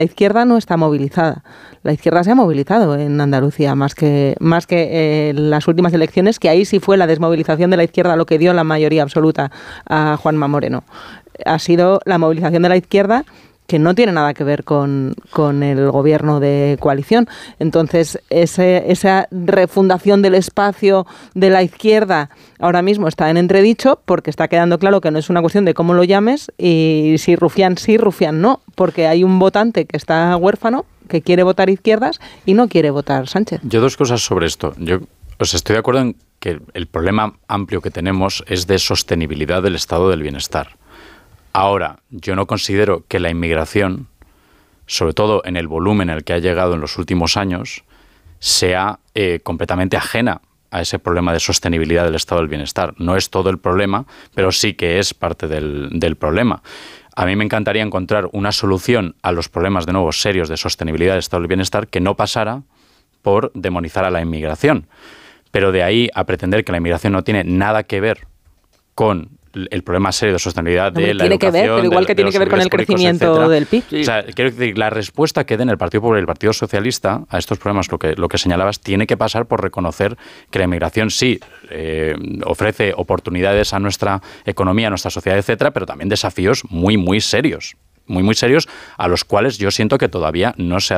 La izquierda no está movilizada. La izquierda se ha movilizado en Andalucía más que en las últimas elecciones, que ahí sí fue la desmovilización de la izquierda lo que dio la mayoría absoluta a Juanma Moreno. Ha sido la movilización de la izquierda que no tiene nada que ver con el gobierno de coalición. Entonces, esa refundación del espacio de la izquierda ahora mismo está en entredicho, porque está quedando claro que no es una cuestión de cómo lo llames y si Rufián sí, Rufián no, porque hay un votante que está huérfano, que quiere votar izquierdas y no quiere votar Sánchez. Yo dos cosas sobre esto. Yo estoy de acuerdo en que el problema amplio que tenemos es de sostenibilidad del estado del bienestar. Ahora, yo no considero que la inmigración, sobre todo en el volumen en el que ha llegado en los últimos años, sea completamente ajena a ese problema de sostenibilidad del estado del bienestar. No es todo el problema, pero sí que es parte del problema. A mí me encantaría encontrar una solución a los problemas, de nuevo, serios de sostenibilidad del estado del bienestar que no pasara por demonizar a la inmigración. Pero de ahí a pretender que la inmigración no tiene nada que ver con el problema serio de sostenibilidad de la educación, tiene que ver, pero igual que tiene que ver con el crecimiento del PIB. Sí. O sea, quiero decir, la respuesta que den el Partido Popular y el Partido Socialista a estos problemas, lo que señalabas, tiene que pasar por reconocer que la inmigración sí ofrece oportunidades a nuestra economía, a nuestra sociedad, etcétera, pero también desafíos muy, muy serios. Muy serios, a los cuales yo siento que todavía no se ha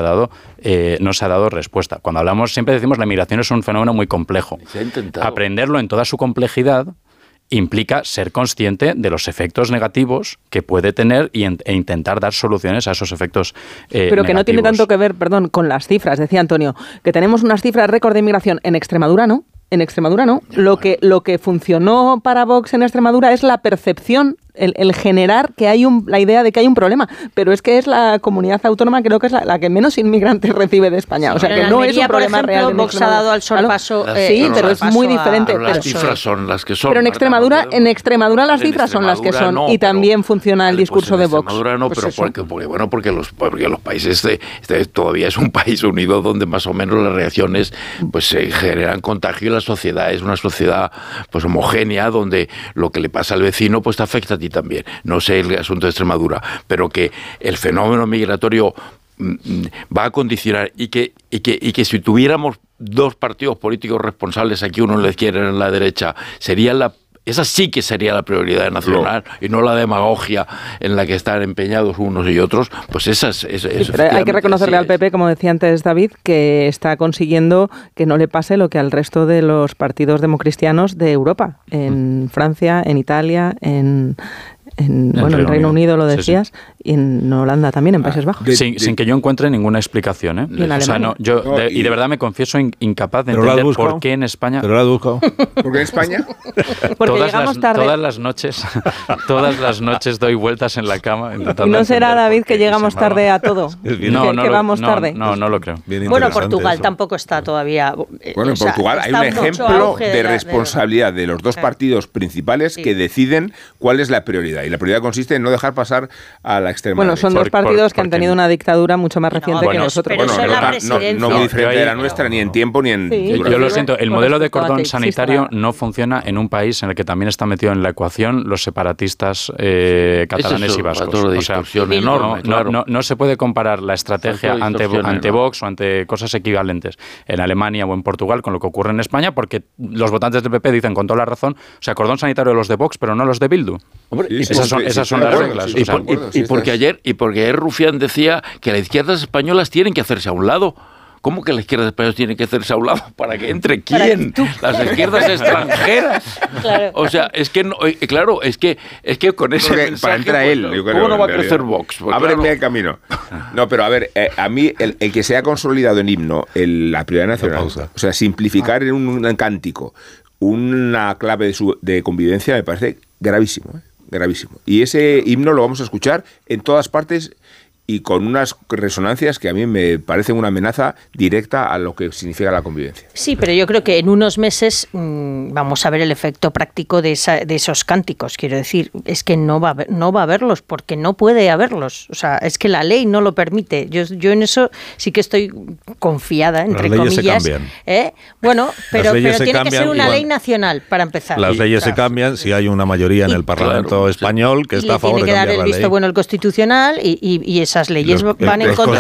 dado respuesta. Cuando hablamos, siempre decimos la inmigración es un fenómeno muy complejo. Aprenderlo en toda su complejidad implica ser consciente de los efectos negativos que puede tener e intentar dar soluciones a esos efectos Pero que negativos. no tiene tanto que ver, con las cifras. Decía Antonio, que tenemos unas cifras récord de inmigración en Extremadura, ¿no? En Extremadura no. Lo que funcionó para Vox en Extremadura es la percepción, el generar que hay la idea de que hay un problema. Pero es que es la comunidad autónoma, creo que es la que menos inmigrantes recibe de España. O sea, que no es un problema real. Vox ha dado al sorpaso. Sí, pero es muy diferente. Las cifras son las que son. Pero en Extremadura las cifras son las que son. Y también funciona el discurso de Vox. En Extremadura no, pero porque los países todavía es un país unido donde más o menos las reacciones pues se generan contagio y la sociedad es una sociedad pues homogénea donde lo que le pasa al vecino pues te afecta a ti también. No sé el asunto de Extremadura, pero que el fenómeno migratorio va a condicionar y que si tuviéramos dos partidos políticos responsables aquí, uno en la izquierda y uno en la derecha, esa sí que sería la prioridad nacional y no la demagogia en la que están empeñados unos y otros, pues pero hay que reconocerle al PP, como decía antes David, que está consiguiendo que no le pase lo que al resto de los partidos democristianos de Europa, en Francia, en Italia, en el Reino Unido, lo decías, sí. Y en Holanda también, en Países Bajos. Sin que yo encuentre ninguna explicación, ¿eh? Y en Alemania. Y de verdad me confieso incapaz de entender por qué en España... ¿Pero lo has buscado? ¿Por qué en España? Porque llegamos tarde. Todas las noches doy vueltas en la cama intentando... ¿Y no será, David, que llegamos tarde a todo? Que vamos tarde. No lo creo. Bueno, Portugal tampoco está todavía... Bueno, en Portugal hay un ejemplo de responsabilidad de los dos partidos principales que deciden cuál es la prioridad. Y la prioridad consiste en no dejar pasar a la extrema derecha. Son dos partidos que han tenido una dictadura mucho más reciente que nosotros. No muy diferente de la nuestra, ni en tiempo ni en... Sí. Yo lo siento, el modelo de cordón sanitario no funciona en un país en el que también está metido en la ecuación los separatistas catalanes y vascos. O sea, no se puede comparar la estrategia ante Vox o ante cosas equivalentes en Alemania o en Portugal con lo que ocurre en España, porque los votantes del PP dicen con toda la razón, o sea, cordón sanitario los de Vox, pero no los de Bildu. Hombre, esas son las reglas. Y porque ayer Rufián decía que las izquierdas españolas tienen que hacerse a un lado. ¿Cómo que las izquierdas españolas tienen que hacerse a un lado? ¿Para que entre quién? Las izquierdas extranjeras. Claro. O sea, es que no, claro, es que con ese mensaje, para entrar él, ¿cómo no va a crecer Vox? Pues ábreme el camino. No, pero a ver, a mí el que se ha consolidado en himno la prioridad nacional, o sea, simplificar en un cántico una clave de convivencia me parece gravísimo, gravísimo. Y ese himno lo vamos a escuchar en todas partes y con unas resonancias que a mí me parecen una amenaza directa a lo que significa la convivencia. Sí, pero yo creo que en unos meses vamos a ver el efecto práctico de esos cánticos. Quiero decir, es que no va a haberlos, porque no puede haberlos. O sea, es que la ley no lo permite. Yo en eso sí que estoy confiada, entre comillas. Las leyes se cambian. Bueno, pero tiene que ser una ley nacional, para empezar. Las leyes se cambian si hay una mayoría en el Parlamento español que está a favor de cambiar la ley. Tiene que dar el visto bueno al Constitucional y esas leyes van en contra